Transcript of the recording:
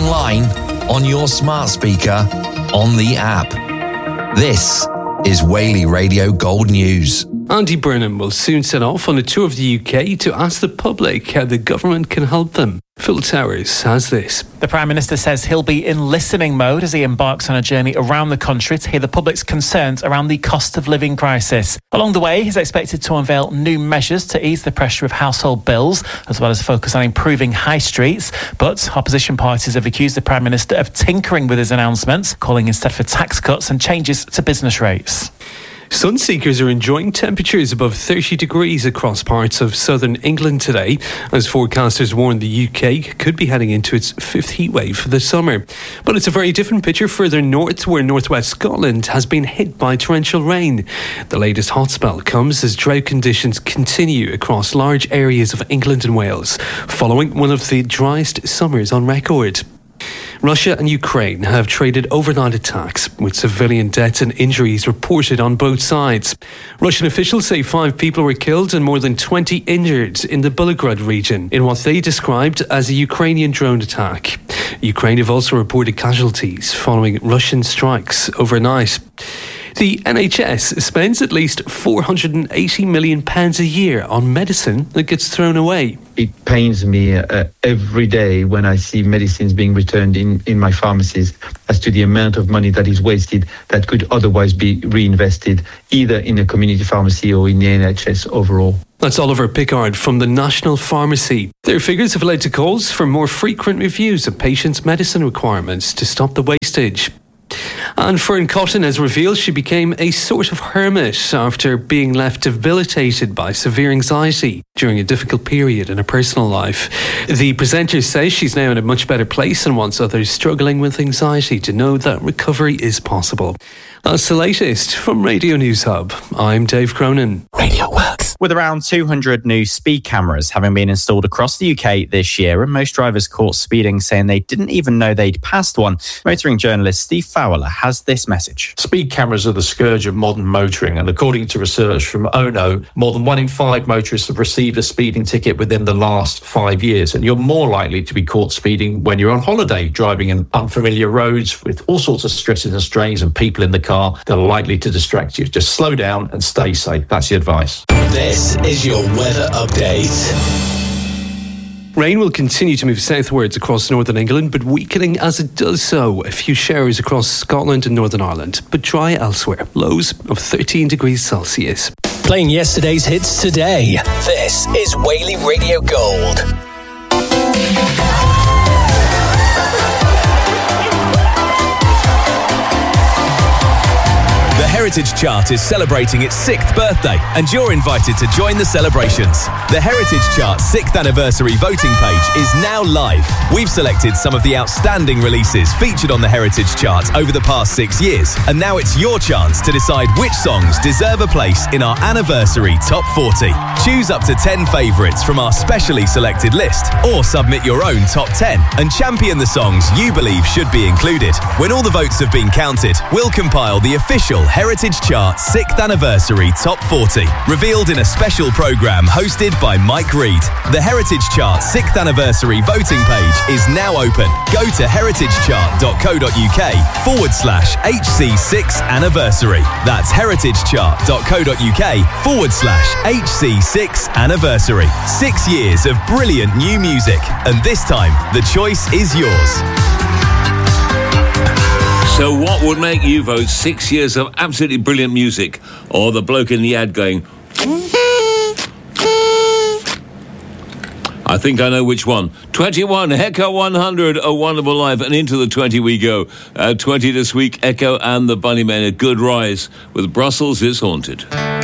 online, on your smart speaker, on the app. This is Whaley Radio Gold News. Andy Burnham will soon set off on a tour of the UK to ask the public how the government can help them. Phil Towers has this. The Prime Minister says he'll be in listening mode as he embarks on a journey around the country to hear the public's concerns around the cost of living crisis. Along the way, he's expected to unveil new measures to ease the pressure of household bills, as well as focus on improving high streets. But opposition parties have accused the Prime Minister of tinkering with his announcements, calling instead for tax cuts and changes to business rates. Sun seekers are enjoying temperatures above 30 degrees across parts of southern England today, as forecasters warn the UK could be heading into its fifth heatwave for the summer. But it's a very different picture further north, where northwest Scotland has been hit by torrential rain. The latest hot spell comes as drought conditions continue across large areas of England and Wales, following one of the driest summers on record. Russia and Ukraine have traded overnight attacks, with civilian deaths and injuries reported on both sides. Russian officials say 5 people were killed and more than 20 injured in the Belgorod region in what they described as a Ukrainian drone attack. Ukraine have also reported casualties following Russian strikes overnight. The NHS spends at least £480 million a year on medicine that gets thrown away. It pains me every day when I see medicines being returned in my pharmacies as to the amount of money that is wasted that could otherwise be reinvested either in a community pharmacy or in the NHS overall. That's Oliver Pickard from the National Pharmacy. Their figures have led to calls for more frequent reviews of patients' medicine requirements to stop the wastage. And Fern Cotton has revealed she became a sort of hermit after being left debilitated by severe anxiety during a difficult period in her personal life. The presenter says she's now in a much better place and wants others struggling with anxiety to know that recovery is possible. That's the latest from Radio News Hub. I'm Dave Cronin. Radio Works. With around 200 new speed cameras having been installed across the UK this year, and most drivers caught speeding saying they didn't even know they'd passed one, motoring journalist Steve Fowler has this message. Speed cameras are the scourge of modern motoring, and according to research from ONO, more than 1 in 5 motorists have received a speeding ticket within the last 5 years, and you're more likely to be caught speeding when you're on holiday, driving in unfamiliar roads with all sorts of stresses and strains and people in the car that are likely to distract you. Just slow down and stay safe. That's the advice. This is your weather update. Rain will continue to move southwards across northern England, but weakening as it does so. A few showers across Scotland and Northern Ireland, but dry elsewhere. Lows of 13 degrees Celsius. Playing yesterday's hits today. This is Whaley Radio Gold. The Heritage Chart is celebrating its 6th birthday, and you're invited to join the celebrations. The Heritage Chart 6th anniversary voting page is now live. We've selected some of the outstanding releases featured on the Heritage Chart over the past 6 years, and now it's your chance to decide which songs deserve a place in our anniversary Top 40. Choose up to 10 favourites from our specially selected list, or submit your own Top 10 and champion the songs you believe should be included. When all the votes have been counted, we'll compile the official Heritage Chart 6th Anniversary Top 40, revealed in a special programme hosted by Mike Reed. The Heritage Chart 6th Anniversary voting page is now open. Go to heritagechart.co.uk/HC6 Anniversary. That's heritagechart.co.uk/HC6 Anniversary. 6 years of brilliant new music, and this time the choice is yours. So what would make you vote 6 years of absolutely brilliant music, or the bloke in the ad going, I think I know which one. 21, Echo 100, A Wonderful Life, and into the 20 we go. 20 this week, Echo and the Bunnymen, a good rise with Brussels is Haunted.